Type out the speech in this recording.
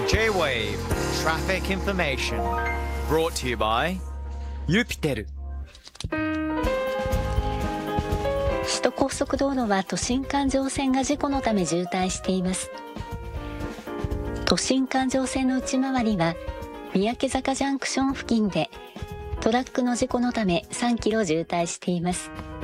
J-Wave Traffic Information brought to you by ユピテル。 首都高速道路は都心環状線が事故のため渋滞しています。都心環状線の内回りは三宅坂ジャンクション付近でトラックの事故のため3キロ渋滞しています。